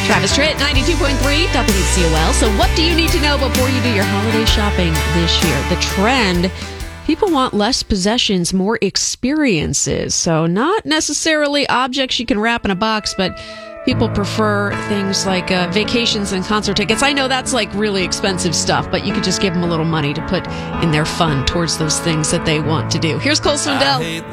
Travis Tritt, 92.3 WCOL. So what do you need to know before you do your holiday shopping this year? The trend, people want less possessions, more experiences. So not necessarily objects you can wrap in a box, but people prefer things like vacations and concert tickets. I know that's like really expensive stuff, but you could just give them a little money to put in their fund towards those things that they want to do. Here's Cole Swindell.